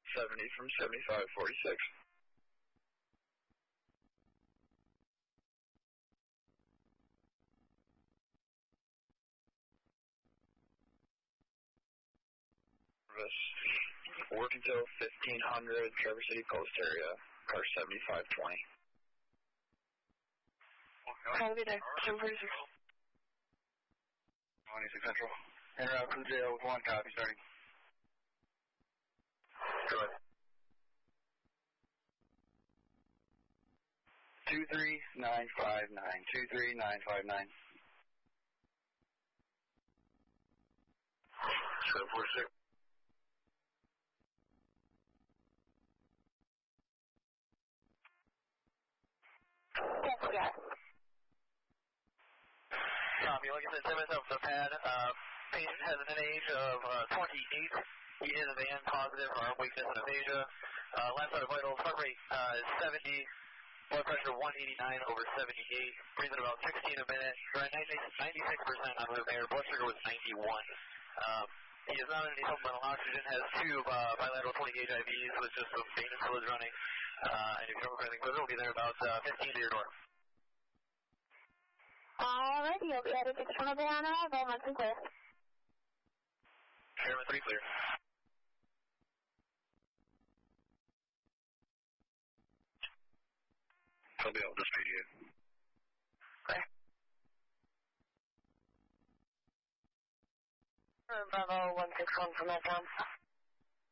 70 from 7546. Work until 1500, Traverse City Post area, car 7520. Copy that, 746. 26 Central. En route from jail with 1 copy, starting. Good. 23959, 23959. 746. Yes, we got it. Copy, like I said, 7 minutes up the pad. Patient has an age of 28. He is a van positive for arm weakness and aphasia. Last out of vitals, heart rate is 70. Blood pressure 189 over 78. Breathing about 16 a minute. Right, 96% on room air. Blood sugar was 91. He is not on any supplemental oxygen. Has 2 bilateral 20-gauge IVs with just some maintenance fluids running. And if you don't remember anything further, we'll be there about 15 to your door. Alrighty, you'll be headed to Canadiana, Belmont and clear. Chairman 3 clear. He'll be able to speed you. Okay. Bravo 161 from that time.